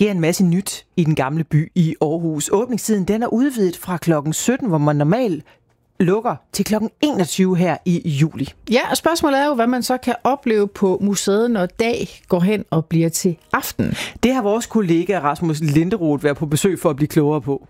sker en masse nyt i den gamle by i Aarhus. Åbningstiden den er udvidet fra klokken 17, hvor man normalt lukker, til klokken 21 her i juli. Ja, og spørgsmålet er jo, hvad man så kan opleve på museet, når dag går hen og bliver til aften. Det har vores kollega Rasmus Linderoth været på besøg for at blive klogere på.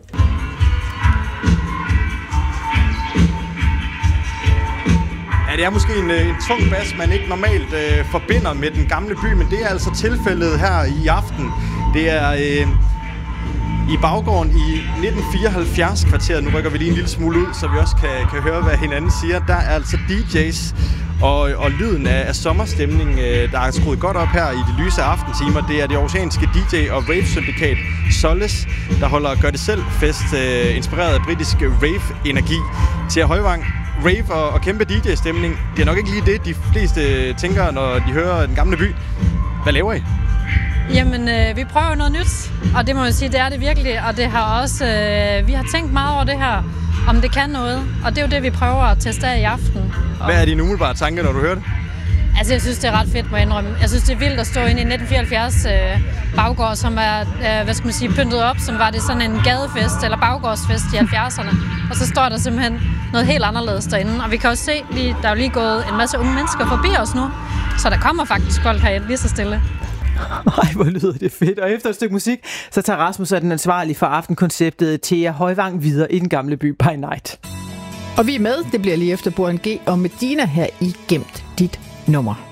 Ja, det er måske en tung bas, man ikke normalt forbinder med den gamle by, men det er altså tilfældet her i aften. Det er i baggården i 1974-kvarteret. Nu rykker vi lige en lille smule ud, så vi også kan høre, hvad hinanden siger. Der er altså DJ's og lyden af sommerstemning, der er skruet godt op her i de lyse aftentimer. Det er det aarhusianske DJ- og rave-syndikat Solace, der holder gør-det-selv-fest, inspireret af britisk rave-energi. Thea Højvang, rave og kæmpe DJ-stemning, det er nok ikke lige det, de fleste tænker, når de hører den gamle by. Hvad laver I? Jamen, vi prøver noget nyt, og det må jeg sige, det er det virkelig, og det har også, vi har tænkt meget over det her, om det kan noget, og det er jo det, vi prøver at teste af i aften. Hvad er dine umiddelbare tanker, når du hører det? Altså, jeg synes, det er ret fedt, må jeg indrømme. Jeg synes, det er vildt at stå inde i 1974 baggård, som er, pyntet op, som var det sådan en gadefest eller baggårdsfest i 70'erne. Og så står der simpelthen noget helt anderledes derinde. Og vi kan også se, der er jo lige gået en masse unge mennesker forbi os nu, så der kommer faktisk folk herinde lige så stille. Ej, hvor lyder det fedt. Og efter et stykke musik, så tager Rasmus og den ansvarlige for aftenkonceptet Thea Højvang videre i den gamle by by night. Og vi er med, det bliver lige efter Boren G og Medina her i Gemt dit nummer.